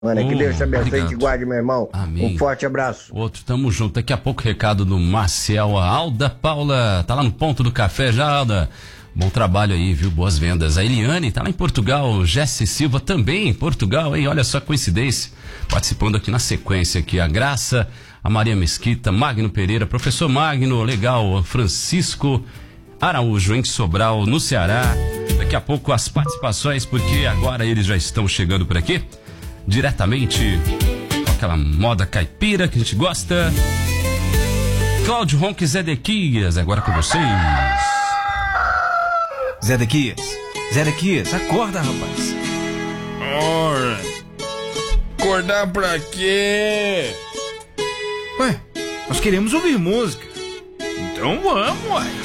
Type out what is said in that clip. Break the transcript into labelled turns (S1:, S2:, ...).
S1: Mano, que Deus te abençoe e
S2: Obrigado.
S1: te guarde, meu irmão.
S2: Amém.
S1: Um forte abraço.
S2: Outro, tamo junto. Daqui a pouco recado do Marcel. A Alda Paula tá lá no ponto do café já, Alda. Bom trabalho aí, viu? Boas vendas. A Eliane tá lá em Portugal. Jesse Silva também em Portugal, hein? Olha só a coincidência. Participando aqui na sequência aqui. A Graça, a Maria Mesquita, Magno Pereira, professor Magno, legal. Francisco Araújo em Sobral, no Ceará. Daqui a pouco as participações, porque agora eles já estão chegando por aqui. Diretamente com aquela moda caipira que a gente gosta. Cláudio Ronque, Zé Dequias, agora com vocês.
S3: Zé Dequias, acorda, rapaz.
S4: Ora, acordar pra quê?
S3: Ué, nós queremos ouvir música.
S4: Então vamos, uai.